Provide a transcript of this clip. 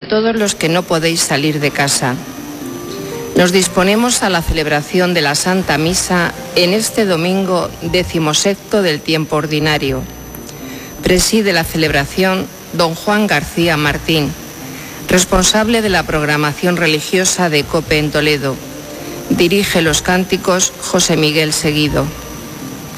todos los que no podéis salir de casa. Nos disponemos a la celebración de la Santa Misa en este domingo 16º del tiempo ordinario. Preside la celebración don Juan García Martín, responsable de la programación religiosa de COPE en Toledo. Dirige los cánticos José Miguel Seguido.